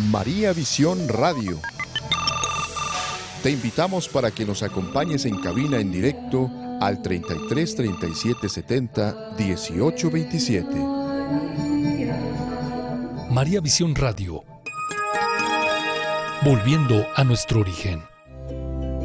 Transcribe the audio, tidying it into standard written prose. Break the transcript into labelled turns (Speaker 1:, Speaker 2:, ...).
Speaker 1: María Visión Radio. Te invitamos para que nos acompañes en cabina en directo al 33 37 70 18 27.
Speaker 2: María Visión Radio. Volviendo a nuestro origen.